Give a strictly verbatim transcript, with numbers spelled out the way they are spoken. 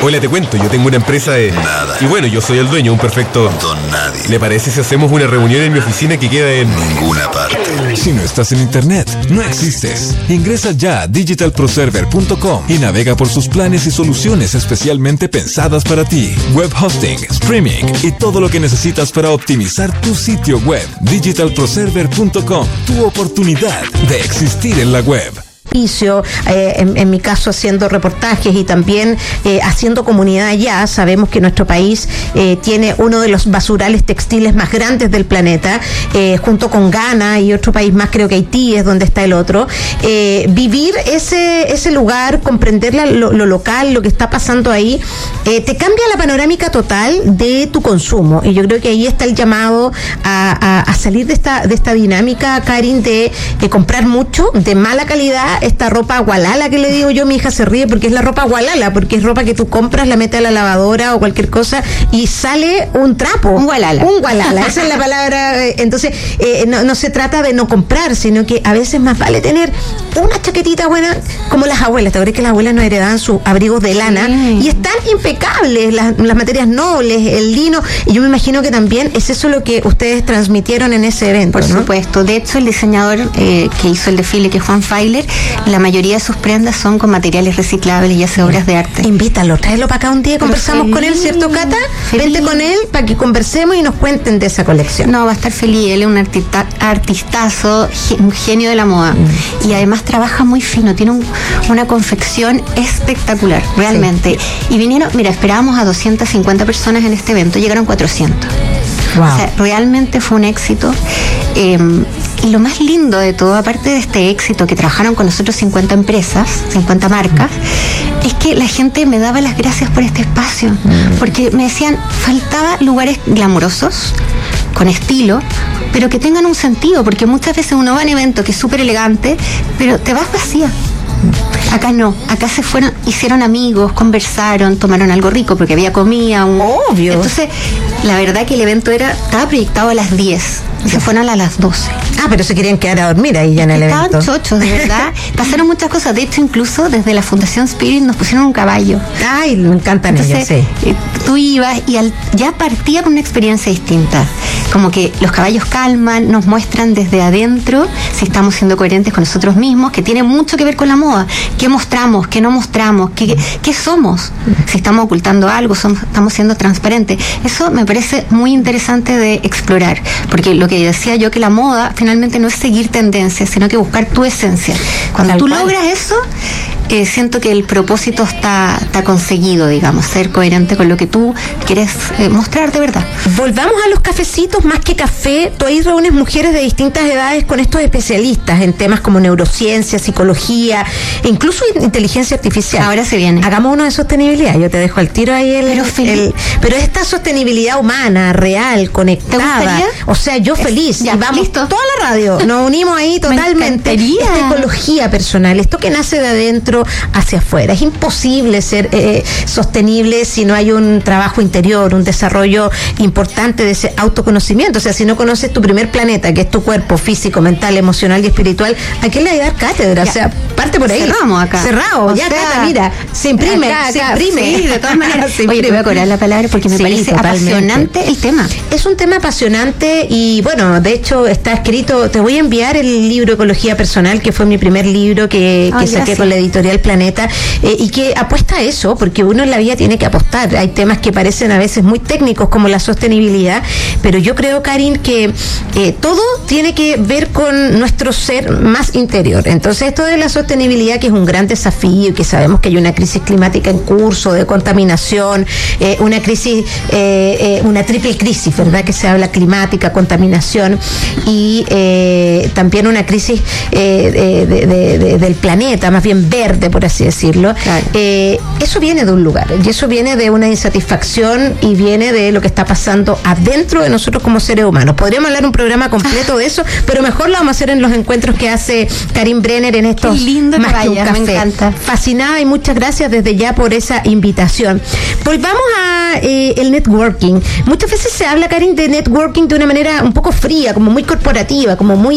Hola, te cuento, yo tengo una empresa de... Nada. Y bueno, yo soy el dueño, un perfecto... Don nadie. ¿Le parece si hacemos una reunión en mi oficina que queda en... Ninguna parte. Si no estás en internet, no existes. Ingresa ya a digital pro server punto com y navega por sus planes y soluciones especialmente pensadas para ti. Web hosting, streaming y todo lo que necesitas para optimizar tu sitio web. digital pro server punto com, tu oportunidad de existir en la web. Eh, en, en mi caso haciendo reportajes y también eh, haciendo comunidad allá. Sabemos que nuestro país eh, tiene uno de los basurales textiles más grandes del planeta, eh, junto con Ghana y otro país más, creo que Haití es donde está el otro. Eh, vivir ese ese lugar, comprender la, lo, lo local, lo que está pasando ahí, eh, te cambia la panorámica total de tu consumo, y yo creo que ahí está el llamado a, a, a salir de esta de esta dinámica, Karin, de, de comprar mucho, de mala calidad. Esta ropa gualala que le digo yo, mi hija se ríe porque es la ropa gualala, porque es ropa que tú compras, la metes a la lavadora o cualquier cosa y sale un trapo. Un gualala. Un gualala, esa es la palabra. Entonces, eh, no, no se trata de no comprar, sino que a veces más vale tener una chaquetita buena, como las abuelas. ¿Te acuerdas que las abuelas nos heredaban sus abrigos de lana? Sí. Y están impecables, las, las materias nobles, el lino, y yo me imagino que también es eso lo que ustedes transmitieron en ese evento. Por ¿no? supuesto. De hecho, el diseñador eh, que hizo el desfile, que es Juan Feiler, la mayoría de sus prendas son con materiales reciclables y hace obras de arte. Invítalo, tráelo para acá un día, conversamos feliz, con él, ¿cierto, Cata? Feliz. Vente con él para que conversemos y nos cuenten de esa colección. No, va a estar feliz, él es un artista, artistazo, un genio de la moda, mm. y además trabaja muy fino, tiene un, una confección espectacular, realmente. Sí. Y vinieron, mira, esperábamos a doscientas cincuenta personas en este evento, llegaron cuatrocientos. Wow. O sea, realmente fue un éxito. Eh, y lo más lindo de todo, aparte de este éxito, que trabajaron con nosotros cincuenta empresas, cincuenta marcas, es que la gente me daba las gracias por este espacio, porque me decían, faltaba lugares glamurosos, con estilo, pero que tengan un sentido, porque muchas veces uno va a un evento que es súper elegante, pero te vas vacía. Acá no, acá se fueron, hicieron amigos, conversaron, tomaron algo rico porque había comida. Un... Obvio. Entonces, la verdad que el evento era, estaba proyectado a las diez, se fueron a las doce. Ah, pero se querían quedar a dormir ahí ya en el Estaban evento. Estaban chochos, de verdad. Pasaron muchas cosas. De hecho, incluso desde la Fundación Spirit nos pusieron un caballo. Ay, me encantan ellos, sí. Eh, tú ibas y al, ya partía con una experiencia distinta. Como que los caballos calman, nos muestran desde adentro si estamos siendo coherentes con nosotros mismos, que tiene mucho que ver con la moda. ¿Qué mostramos? ¿Qué no mostramos? ¿Qué, qué, qué somos? Si estamos ocultando algo, somos, estamos siendo transparentes. Eso me parece muy interesante de explorar, porque lo que decía yo, que la moda finalmente no es seguir tendencias, sino que buscar tu esencia. Cuando Tal tú cual. logras eso, eh, siento que el propósito está, está conseguido, digamos, ser coherente con lo que tú quieres eh, mostrar de verdad. Volvamos a los cafecitos. Más que café, tú ahí reúnes mujeres de distintas edades con estos especialistas en temas como neurociencia, psicología e incluso inteligencia artificial. Ahora se viene. Hagamos uno de sostenibilidad. Yo te dejo al tiro ahí el... Pero, el, pero esta sostenibilidad humana, real, conectada. O sea, yo es, feliz. Ya, y vamos listo. Toda la radio. Nos unimos ahí totalmente. Esta ecología personal, esto que nace de adentro hacia afuera. Es imposible ser eh, sostenible si no hay un trabajo interior, un desarrollo importante de ese autoconocimiento. O sea, si no conoces tu primer planeta, que es tu cuerpo físico, mental, emocional y espiritual, ¿a quién le hay que dar cátedra? Ya. O sea, parte por ahí. Cerramos acá. Cerrado. O ya, sea, Cata, mira, se imprime, acá, se acá, imprime. Sí, de todas maneras. Oye, te voy a cobrar la palabra porque me sí, parece totalmente. apasionante el tema. Es un tema apasionante y, bueno, de hecho está escrito, te voy a enviar el libro Ecología Personal, que fue mi primer libro que, que oh, saqué con la editorial Planeta, eh, y que apuesta a eso, porque uno en la vida tiene que apostar. Hay temas que parecen a veces muy técnicos, como la sostenibilidad, pero yo creo, Karin, que eh, todo tiene que ver con nuestro ser más interior. Entonces, esto de la sostenibilidad, que es un gran desafío, y que sabemos que hay una crisis climática en curso, de contaminación, eh, una crisis, eh, eh, una triple crisis, ¿verdad? Que se habla climática, contaminación y eh, también una crisis eh, de, de, de, del planeta, más bien verde, por así decirlo. Claro. Eh, eso viene de un lugar, y eso viene de una insatisfacción y viene de lo que está pasando adentro de nosotros como seres humanos. Podríamos hablar un programa completo de eso, pero mejor lo vamos a hacer en los encuentros que hace Karin Brenner en estos Qué lindo Más que que un vaya, café. me encanta. Fascinada, y muchas gracias desde ya por esa invitación. Volvamos a eh, el networking. Muchas veces se habla, Karin, de networking de una manera un poco fría, como muy corporativa, como muy